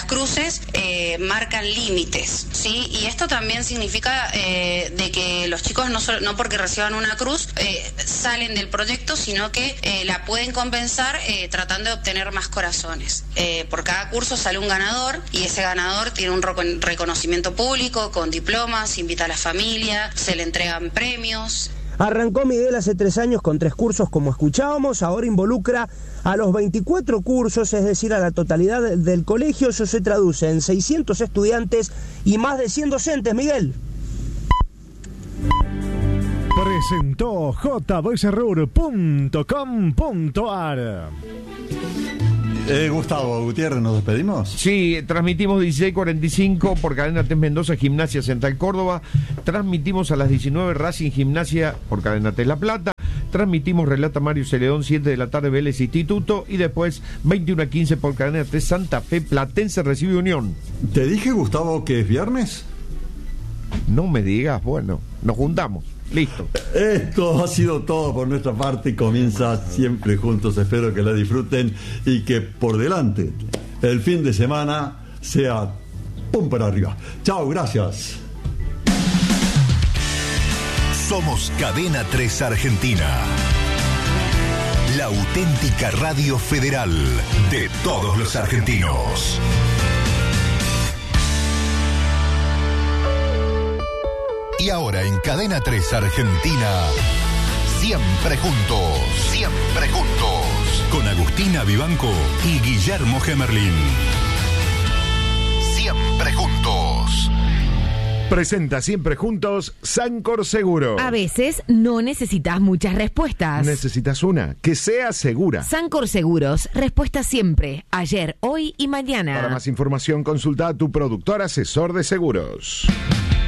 cruces marcan límites, ¿sí? Y esto también significa de que los chicos no porque reciban una cruz salen del proyecto, sino que la pueden compensar tratando de obtener más corazones. Por cada curso sale un ganador y ese ganador tiene un reconocimiento público con diplomas, invita a la familia, se le entregan premios. Arrancó Miguel hace 3 años con 3 cursos, como escuchábamos, ahora involucra a los 24 cursos, es decir, a la totalidad del colegio. Eso se traduce en 600 estudiantes y más de 100 docentes, Miguel. Presentó jbsrur.com.ar. Gustavo Gutiérrez, ¿nos despedimos? Sí, transmitimos 16:45 por Cadena 3 Mendoza, Gimnasia Central Córdoba. Transmitimos a las 19 Racing Gimnasia por Cadena 3 La Plata. Transmitimos Relata Mario Celedón, 7 de la tarde Vélez Instituto. Y después 21:15 por Cadena 3 Santa Fe Platense recibe Unión. ¿Te dije, Gustavo, que es viernes? No me digas, bueno, nos juntamos. Listo. Esto ha sido todo por nuestra parte. Comienza Siempre Juntos. Espero que la disfruten y que por delante el fin de semana sea pum para arriba. Chao, gracias. Somos Cadena 3 Argentina, la auténtica radio federal de todos los argentinos. Y ahora en Cadena 3 Argentina, Siempre Juntos, Siempre Juntos, con Agustina Vivanco y Guillermo Gemerlin. Siempre Juntos. Presenta Siempre Juntos Sancor Seguro. A veces no necesitas muchas respuestas. Necesitas una que sea segura. Sancor Seguros, respuesta siempre, ayer, hoy y mañana. Para más información consulta a tu productor asesor de seguros.